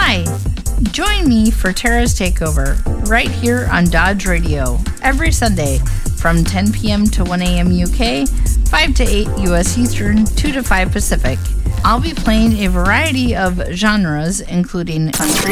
Hi! Join me for Tara's Takeover right here on Dodge Radio every Sunday from 10 p.m. to 1 a.m. UK, 5 to 8 U.S. Eastern, 2 to 5 Pacific. I'll be playing a variety of genres, including country,